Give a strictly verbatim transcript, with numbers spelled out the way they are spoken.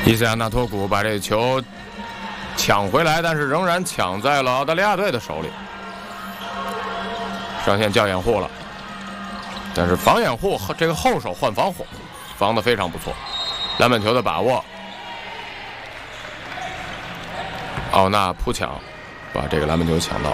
伊斯亚纳托古把这个球抢回来，但是仍然抢在了澳大利亚队的手里。上线叫掩护了，但是防掩护这个后手换防防得非常不错，篮板球的把握。奥纳扑抢，把这个篮板球抢到。